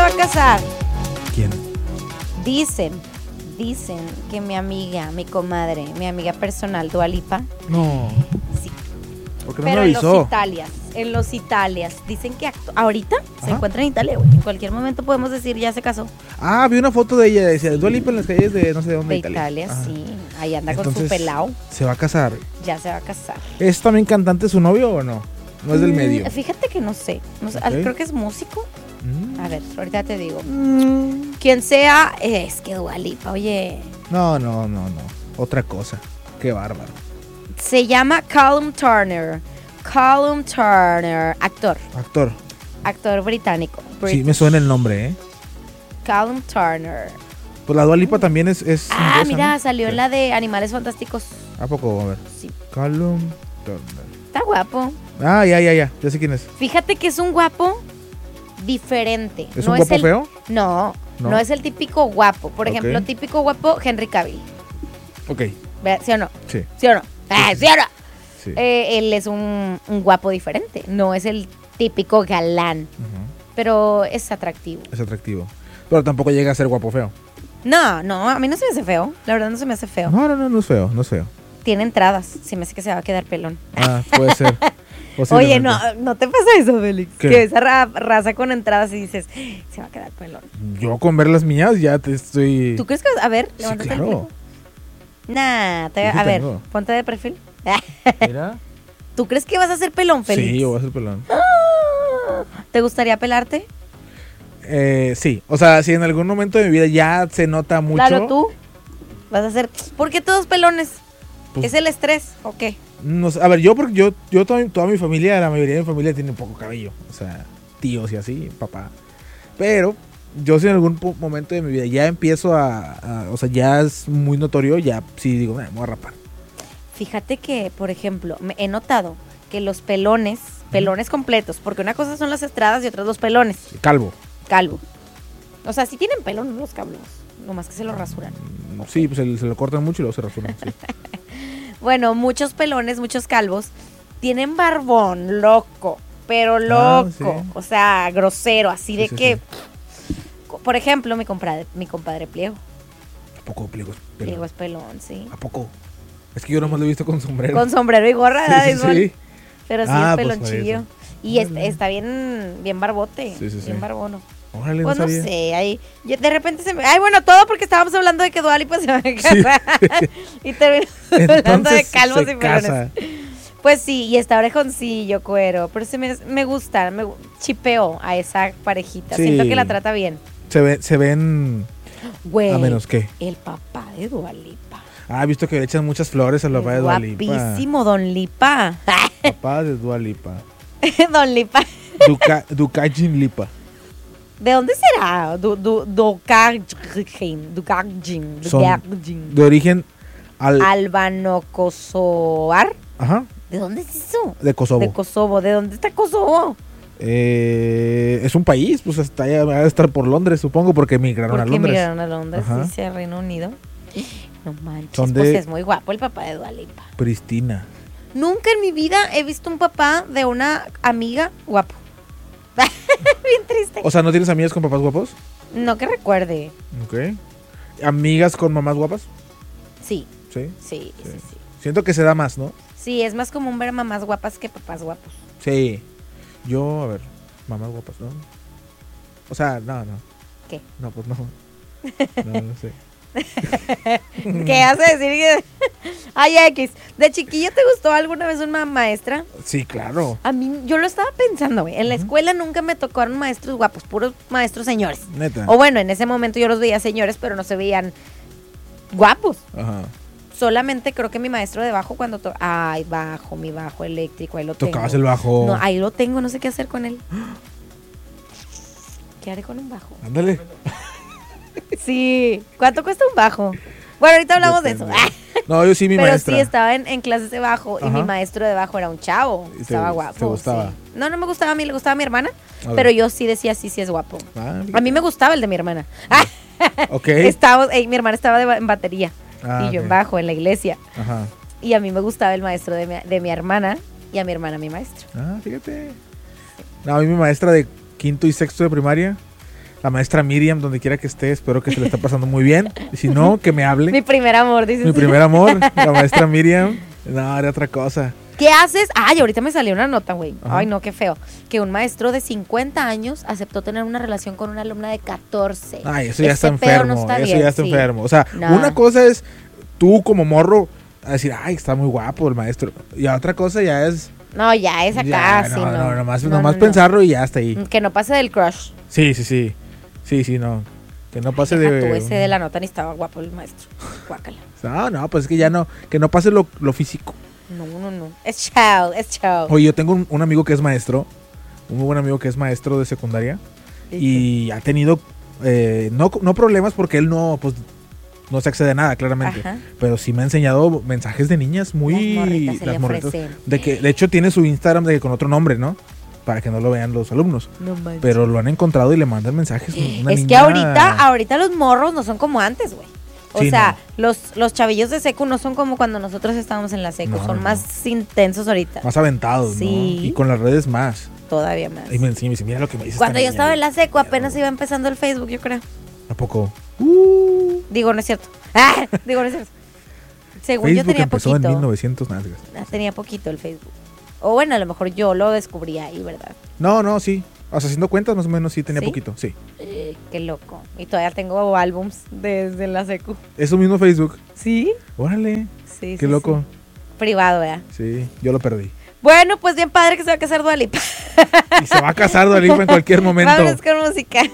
va a casar? ¿Quién? Dicen que mi amiga, mi comadre, mi amiga personal, Dua Lipa. No. Sí. ¿Por qué no Pero me avisó? en los Italias, dicen que ahorita se Ajá. encuentra en Italia, güey. En cualquier momento podemos decir ya se casó. Ah, vi una foto de ella, decía Dua Lipa en las calles de no sé de dónde, De Italia, Ajá. sí. Ahí anda con Entonces, su pelao. ¿se va a casar? Ya se va a casar. ¿Es también cantante su novio o no? No es del medio. Fíjate que no sé. Ok. Creo que es músico. Mm. A ver, ahorita te digo. Quien sea, es que Dua Lipa, oye. No. Otra cosa. Qué bárbaro. Se llama Callum Turner. Callum Turner, actor británico. Sí, me suena el nombre, ¿eh? Callum Turner. Pues la Dua Lipa también es Ah, inglesa, mira, ¿no? salió ¿Qué? en la de Animales Fantásticos. ¿A poco? A ver. Sí, Callum Turner. está guapo. Ah, ya. Ya sé quién es. Fíjate que es un guapo diferente. ¿Es un guapo feo? No, No. no es el típico guapo. Por Ok. ejemplo, típico guapo, Henry Cavill. Ok, ¿Verdad? ¿Sí o no? sí. ¿Sí o no? ¿Sí o no? Sí. Él es un guapo diferente. No es el típico galán. Ujú. Pero es atractivo. Es atractivo. Pero tampoco llega a ser guapo feo. No, a mí no se me hace feo. La verdad no se me hace feo. No es feo, no es feo. Tiene entradas. Se me hace que se va a quedar pelón. Ah, puede ser. Oye, Posiblemente. no te pasa eso, Félix. ¿Qué? Que esa raza con entradas y dices, se va a quedar pelón. Yo con ver las mías ya te estoy... ¿Tú crees que a ver, Sí, levántate el claro. fleco? Nah, Sí, sí a ver, tengo. ponte de perfil. Mira. ¿Tú crees que vas a ser pelón, Félix? Sí, yo voy a ser pelón. ¿Te gustaría pelarte? Sí, o sea, si en algún momento de mi vida ya se nota mucho... Claro, tú vas a ser. ¿Por qué todos pelones? Pues- ¿Es el estrés o qué? No sé, a ver, porque yo toda mi familia, la mayoría de mi familia tiene poco cabello. O sea, tíos y así, papá. Pero yo si en algún momento de mi vida ya empiezo o sea, ya es muy notorio, ya sí digo, me voy a rapar. Fíjate que, por ejemplo, he notado que los pelones completos, porque una cosa son las estradas y otras los pelones, Calvo. calvo. O sea, sí tienen pelón los calvos, nomás que se lo rasuran. Sí, pues se lo cortan mucho y luego se rasuran. Sí. Bueno, muchos pelones, muchos calvos, tienen barbón loco, pero Ah, loco. sí. O sea, grosero, así Sí, de sí, que... sí. Por ejemplo, mi compadre Pliego. ¿A poco Pliego es pelón? Pliego es pelón, sí. ¿A poco? Es que yo nomás lo he visto con sombrero. Con sombrero y gorra, Sí, ¿verdad? sí, Igual. sí. Pero sí Ah, es pues, por pelonchillo. eso. Y Órale. está bien barbote. Sí, sí, sí. Bien barbono. Órale, Pues no sabía. sé, ahí de repente se me... Ay, bueno, todo porque estábamos hablando de que Dua Lipa se va a casar. Y terminamos hablando de Entonces calvos se y pelones. casa. Pues sí, y está orejoncillo, cuero. Pero me gusta, chipeo a esa parejita. Sí. Siento que la trata bien. Se ven... Güey, A menos que... el papá de Dua Lipa. Ah, he visto que le echan muchas flores al papá de Dua Lipa. Guapísimo, Don Lipa. Papá de Dua Lipa. Don Lipa. Dukajin Lipa. ¿De dónde será? Dukajin. Son de origen Albano Kosovar. Ajá, ¿De dónde es eso? de Kosovo. De Kosovo. ¿De dónde está Kosovo? Es un país, pues hasta allá va a estar por Londres, supongo, porque emigraron a Porque Londres. migraron a Londres, Ajá. dice a Reino Unido. No manches, Son pues de- es muy guapo el papá de Dua Lipa. Pristina. Nunca en mi vida he visto un papá de una amiga guapo. Bien triste. O sea, ¿no tienes amigas con papás guapos? No que recuerde. Ok. ¿Amigas con mamás guapas? Sí, Sí. sí, sí, sí. Siento que se da más, ¿no? Sí, es más común ver mamás guapas que papás guapos. Sí. Yo, a ver, mamás guapas, ¿no? O sea, no. ¿Qué? No, pues no. No sé. ¿Qué hace decir que... Ay, X. ¿De chiquillo te gustó alguna vez una maestra? Sí, claro. A mí, yo lo estaba pensando, güey. En la escuela nunca me tocaron maestros guapos, puros maestros señores. Neta. O bueno, en ese momento yo los veía señores, pero no se veían guapos. Ajá. Solamente creo que mi maestro de bajo cuando... Ay, bajo, mi bajo eléctrico, ahí lo tengo. Tocabas el bajo. No, ahí lo tengo, no sé qué hacer con él. ¿Qué haré con un bajo? Ándale. Sí. ¿Cuánto cuesta un bajo? Bueno, ahorita hablamos de eso. Depende. No, yo sí, mi Pero maestra. sí, estaba en clases de bajo y Ajá. mi maestro de bajo era un chavo. ¿Y te Estaba guapo. te gustaba? sí. No, no me gustaba a mí, le gustaba a mi hermana. A ver. Pero yo sí decía, sí es guapo. Ah, A mí me gustaba el de mi hermana. Ok. Mi hermana estaba en batería Ah, y yo ok. en bajo, en la iglesia. Ajá. Y a mí me gustaba el maestro de mi hermana y a mi hermana mi maestro. Ah, fíjate. No, a mí mi maestra de quinto y sexto de primaria. La maestra Miriam, donde quiera que esté, espero que se le esté pasando muy bien. Y si no, que me hable. Mi primer amor, dices. Mi primer amor, la maestra Miriam. No, era otra cosa. ¿Qué haces? Ay, ahorita me salió una nota, güey. Ajá. Ay, no, qué feo. Que un maestro de 50 años aceptó tener una relación con una alumna de 14. Ay, eso ya está Ese pedo enfermo. no está Eso bien, ya está sí. enfermo. O sea, No. una cosa es tú como morro a decir, ay, está muy guapo el maestro. Y otra cosa ya es. No, ya es acá, Ya, sí, no, no. nomás, No, nomás no, pensarlo y ya está ahí. Que no pase del crush. Sí, sí, sí. Sí, sí, no. Que no pase Deja de. tú, ese de la nota ni estaba guapo el maestro. Guácala. No, pues es que ya no. Que no pase lo físico. No, no, no. Es chao, es chao. Oye, yo tengo un amigo que es maestro. Un muy buen amigo que es maestro de secundaria. Y ha tenido. No problemas porque él no. Pues no se accede a nada, claramente. Ajá. Pero sí me ha enseñado mensajes de niñas muy. Las morritas se le las morritas. ofrecen. De hecho, tiene su Instagram con otro nombre, ¿no? Para que no lo vean los alumnos. No manches. Pero lo han encontrado y le mandan mensajes. Una Es que niña- ahorita los morros no son como antes, güey. O Sí, sea, los chavillos de secu no son como cuando nosotros estábamos en la secu. No, son no, más intensos ahorita. Más aventados, Sí. ¿no? Y con las redes más. Todavía más. Y me dice, mira lo que me dice. Cuando esta yo niña, estaba en güey. la secu apenas iba empezando el Facebook, yo creo. ¿A poco? Digo, no es cierto. Ah, digo, no es cierto. Según yo Facebook tenía empezó poquito. en 1900. Nada, Tenía poquito el Facebook. O bueno, a lo mejor yo lo descubrí ahí, ¿verdad? no, sí. O sea, haciendo cuentas, más o menos sí tenía ¿Sí? poquito, sí. Qué loco. Y todavía tengo álbums desde la secu. Eso mismo Facebook. ¿Sí? Órale. Sí, Qué sí, loco. sí. Privado, ¿verdad? Sí, yo lo perdí. Bueno, pues bien padre que se va a casar Dua Lipa. Y se va a casar Dua Lipa en cualquier momento. Vámonos con música.